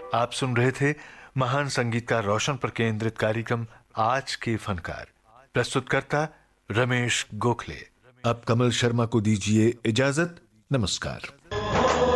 आप सुन रहे थे महान संगीतकार रोशन पर केंद्रित कार्यक्रम आज के फनकार। प्रस्तुतकर्ता रमेश गोखले। अब कमल शर्मा को दीजिए इजाजत। नमस्कार।